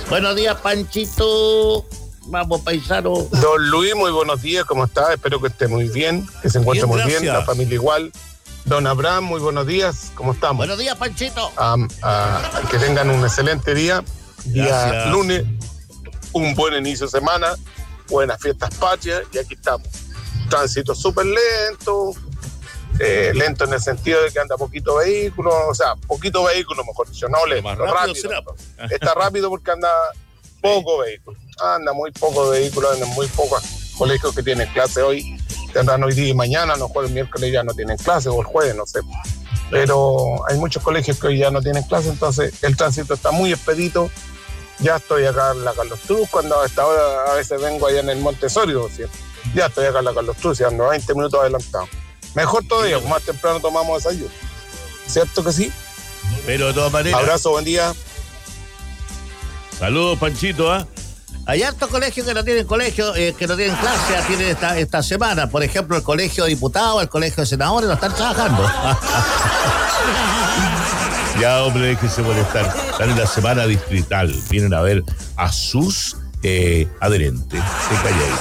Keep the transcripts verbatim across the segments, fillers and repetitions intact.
Buenos días, Panchito. Vamos, paisano. Don Luis, muy buenos días, ¿cómo está? Espero que esté muy bien, que se encuentre bien, muy gracias. bien, la familia igual. Don Abraham, muy buenos días, ¿cómo estamos? Buenos días, Panchito. Um, uh, que tengan un excelente día, día gracias. lunes, un buen inicio de semana, buenas fiestas patrias, y aquí estamos. Tránsito súper lento, eh, lento en el sentido de que anda poquito vehículo, o sea, poquito vehículo, mejor dicho, no lento, rápido, rápido. Está rápido porque anda poco sí. vehículo, anda muy poco vehículo, anda muy pocos colegios que tienen clase hoy, tendrán hoy día y mañana, no jueves, el miércoles ya no tienen clase, o el jueves, no sé. Pero hay muchos colegios que hoy ya no tienen clase, entonces el tránsito está muy expedito. Ya estoy acá en la Carlos Truz, cuando hasta ahora a veces vengo allá en el Montessori, ¿sí? Ya estoy acá en la Carlos Truz, ya ando veinte minutos adelantado. Mejor todavía, más temprano tomamos desayuno. ¿Cierto que sí? Pero de todas maneras. Abrazo, buen día. Saludos, Panchito, ¿ah? ¿eh? Hay hartos colegios que no tienen colegio, eh, que no tienen clase, tienen esta, esta semana. Por ejemplo, el colegio de diputados, el colegio de senadores no están trabajando. Ya, hombre, déjense molestar. Están en la semana distrital. Vienen a ver a sus eh, adherentes. Se calladito.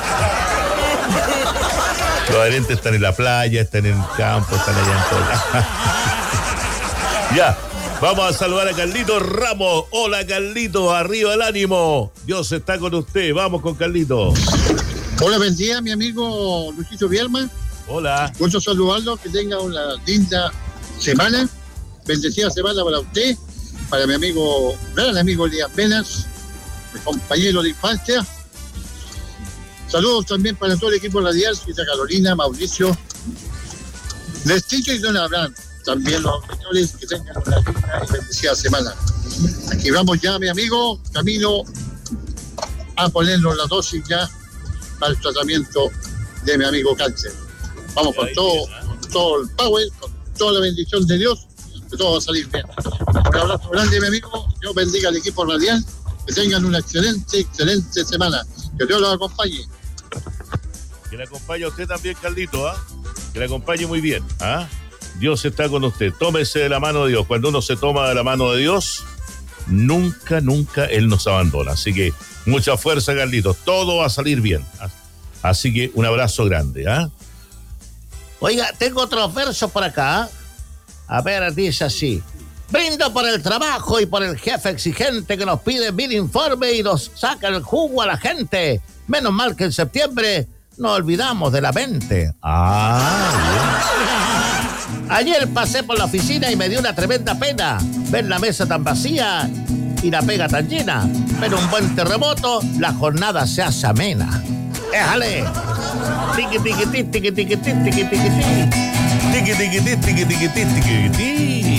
Los adherentes están en la playa, están en el campo, están allá en todo. Ya. Vamos a saludar a Carlito Ramos. Hola, Carlito, arriba el ánimo. Dios está con usted. Vamos con Carlito. Hola, buen día, mi amigo Luchito Bielma. Hola. Gusto saludarlo, que tenga una linda semana. Bendecida semana para usted, para mi amigo, gran amigo Elías Penas, mi compañero de infancia. Saludos también para todo el equipo radial, Sita Carolina, Mauricio, Lestillo y Don Abraham. También los señores que tengan una linda y bendecida semana. Aquí vamos ya, mi amigo, camino a ponernos la dosis ya para el tratamiento de mi amigo cáncer. Vamos con todo, con todo el power, con toda la bendición de Dios, que todo va a salir bien. Un abrazo grande, mi amigo. Dios bendiga al equipo radial. Que tengan una excelente, excelente semana. Que Dios los acompañe. Que le acompañe a usted también, Carlito, ¿ah? ¿eh? Que le acompañe muy bien, ¿ah? ¿eh? Dios está con usted. Tómese de la mano de Dios. Cuando uno se toma de la mano de Dios, nunca, nunca Él nos abandona. Así que mucha fuerza, Carlitos. Todo va a salir bien. Así que un abrazo grande. ¿eh? Oiga, tengo otros versos por acá. A ver, dice así. Brindo por el trabajo y por el jefe exigente que nos pide mil informes y nos saca el jugo a la gente. Menos mal que en septiembre nos olvidamos de la mente. Ah, bien. Ayer pasé por la oficina y me dio una tremenda pena ver la mesa tan vacía y la pega tan llena. Pero un buen terremoto, la jornada se hace amena. ¡Éjale! Tiqui, tiqui, tiqui, tiqui, tiqui, tiqui, tiqui, tiqui, tiqui, tiqui, tiqui, tiqui, tiqui, tiqui.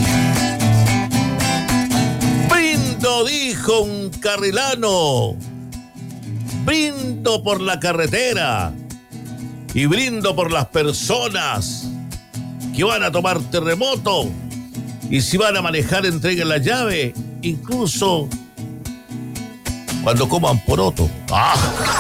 Brindo, dijo un carrilano. Brindo por la carretera y brindo por las personas que van a tomar terremoto, y si van a manejar, entreguen la llave, incluso cuando coman poroto. ¡Ah!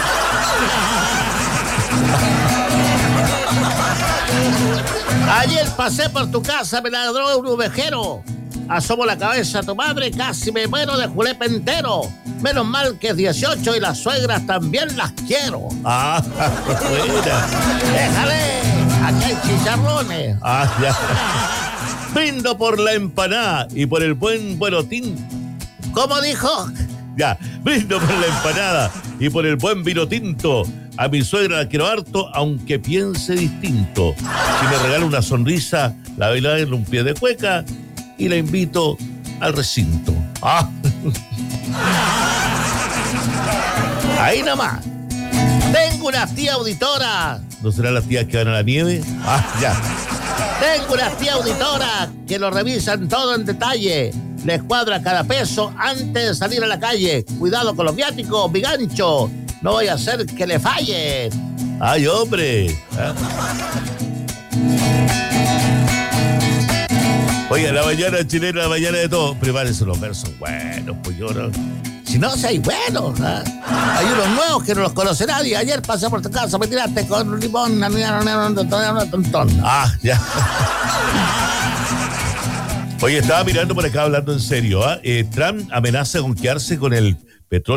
Ayer pasé por tu casa, me ladró un ovejero. Asomo la cabeza a tu madre, casi me muero de julepe entero. Menos mal que es dieciocho y las suegras también las quiero. ¡Ah! Buena. ¡Déjale! Aquí hay chicharrones. Ah, ya. Brindo por la empanada y por el buen buenotín. ¿Cómo dijo? Ya. Brindo por la empanada y por el buen vino tinto. A mi suegra la quiero harto, aunque piense distinto. Si me regala una sonrisa, la bailaré en un pie de cueca y la invito al recinto. Ah. Ahí nomás. Tengo una tía auditora. ¿No será las tías que van a la nieve? Ah, ya. Tengo una tía auditora que lo revisan todo en detalle. Les cuadra cada peso antes de salir a la calle. Cuidado con los viáticos, mi gancho. No voy a hacer que le falle. ¡Ay, hombre! ¿Ah? Oiga, la mañana chilena, la mañana de todo. Prepárense los versos buenos, pues yo no. Si no, si hay buenos, ¿eh? Hay unos nuevos que no los conoce nadie. Ayer pasé por tu casa, me tiraste con un limón. Ah, ya. Oye, estaba mirando por acá hablando en serio, ¿eh? Eh, Trump amenaza con quedarse con el petróleo